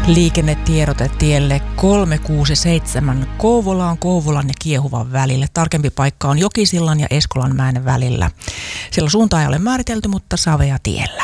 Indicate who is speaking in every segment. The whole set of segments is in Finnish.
Speaker 1: Liikennetiedote tielle 367 Kouvolan ja Kiehuvan välille. Tarkempi paikka on Jokisillan ja Eskolanmäen välillä. Siellä suuntaa ei ole määritelty, mutta savea tiellä.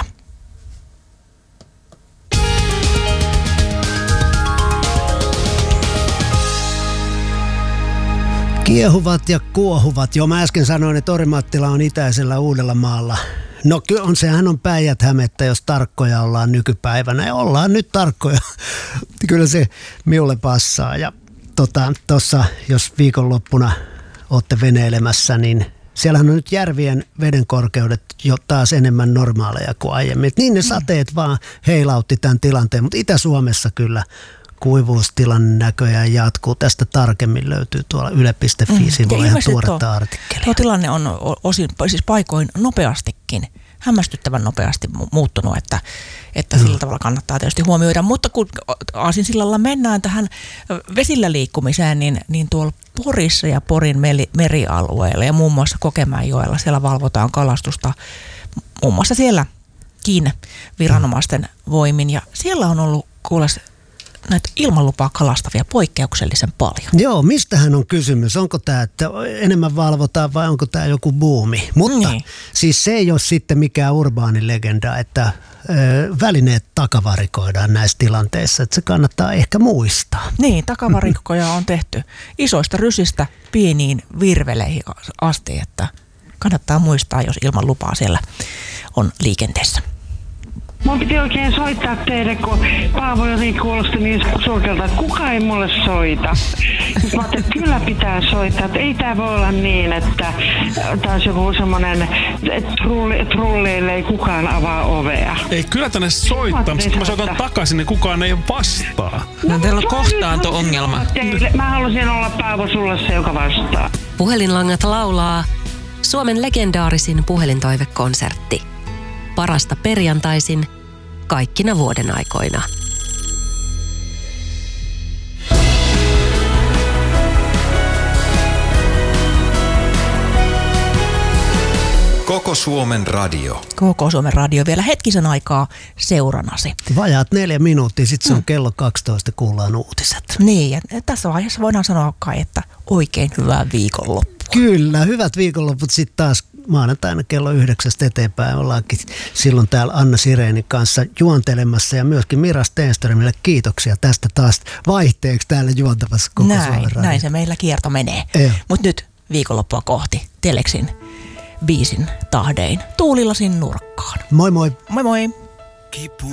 Speaker 2: Kiehuvat ja kuohuvat. Joo, mä äsken sanoin, että Orimattila on itäisellä Uudellamaalla. No kyllä sehän on Päijät-Hämettä, jos tarkkoja ollaan nykypäivänä. Ja ollaan nyt tarkkoja. Kyllä se minulle passaa. Ja tuossa, jos viikonloppuna olette veneilemässä, niin siellähän on nyt järvien vedenkorkeudet jo taas enemmän normaaleja kuin aiemmin. Niin ne sateet vaan heilautti tämän tilanteen, mutta Itä-Suomessa kyllä kuivuustilanne näköjään jatkuu. Tästä tarkemmin löytyy tuolla yle.fi-sivulla ihan tuoretta artikkelia.
Speaker 1: Tuo tilanne on osin, siis paikoin nopeastikin, hämmästyttävän nopeasti muuttunut, että sillä tavalla kannattaa tietysti huomioida. Mutta kun Aasinsillalla mennään tähän vesillä liikkumiseen, niin tuolla Porissa ja Porin merialueella ja muun muassa Kokemäenjoella siellä valvotaan kalastusta muun muassa sielläkin viranomaisten voimin. Ja siellä on ollut kuules näitä ilmanlupaa kalastavia poikkeuksellisen paljon.
Speaker 2: Joo, mistähän on kysymys? Onko tämä, että enemmän valvotaan vai onko tämä joku buumi? Mutta siis se ei ole sitten mikään urbaani legenda, että välineet takavarikoidaan näissä tilanteissa, että se kannattaa ehkä muistaa.
Speaker 1: Niin, takavarikkoja on tehty isoista rysistä pieniin virveleihin asti, että kannattaa muistaa, jos ilmanlupaa siellä on liikenteessä.
Speaker 3: Mun piti oikein soittaa teille, kun Paavo jotenkin kuulosti niin surkelta, että kukaan ei mulle soita. Sitten mä ajattelin, että kyllä pitää soittaa, että ei tää voi olla niin, että taas joku semmonen trulleille ei kukaan avaa ovea.
Speaker 4: Ei, kyllä tänne soittaa, mutta kun mä soitan takaisin, niin kukaan ei vastaa.
Speaker 5: No teillä on kohtaanto-ongelma.
Speaker 3: Mä halusin olla Paavo sulle se, joka vastaa.
Speaker 6: Puhelinlangat laulaa Suomen legendaarisin puhelintoivekonsertti. Parasta perjantaisin kaikkina vuoden aikoina.
Speaker 7: Koko Suomen radio.
Speaker 1: Koko Suomen radio vielä hetkisen aikaa seuranasi.
Speaker 2: Vajaat 4 minuuttia, sitten se on kello 12, kuullaan uutiset.
Speaker 1: Niin, ja tässä vaiheessa voidaan sanoa kai, että oikein hyvää viikonloppua.
Speaker 2: Kyllä, hyvät viikonloput sitten taas maanantaina kello 9 eteenpäin. Ollaankin silloin täällä Anna Sirenin kanssa juontelemassa ja myöskin Mira Stenströmille kiitoksia tästä taas vaihteeksi täällä juontavassa Koko Suomen radio.
Speaker 1: Näin se meillä kierto menee. Mutta nyt viikonloppua kohti Teleksin biisin tahdein Tuulilasin nurkkaan.
Speaker 2: Moi moi.
Speaker 1: Moi moi.